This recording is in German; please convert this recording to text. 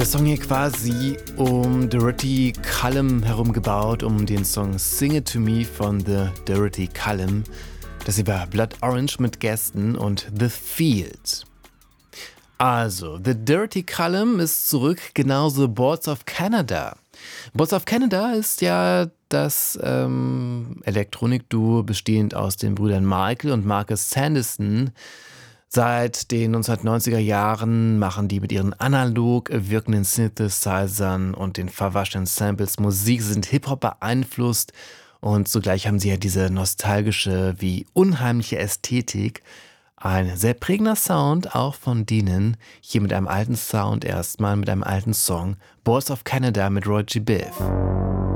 Der Song hier quasi um Dorothy Cullum herum gebaut, um den Song Sing It To Me von The Dorothy Cullum. Das hier war Blood Orange mit Gästen und The Field. Also, The Dorothy Cullum ist zurück, genauso Boards of Canada. Boards of Canada ist ja das Elektronikduo bestehend aus den Brüdern Michael und Marcus Sanderson. Seit den 1990er Jahren machen die mit ihren analog wirkenden Synthesizern und den verwaschenen Samples Musik, sind Hip-Hop beeinflusst und zugleich haben sie ja diese nostalgische wie unheimliche Ästhetik. Ein sehr prägender Sound auch von denen. Hier mit einem alten Sound erstmal, mit einem alten Song. Boards of Canada mit Roy G. Biv.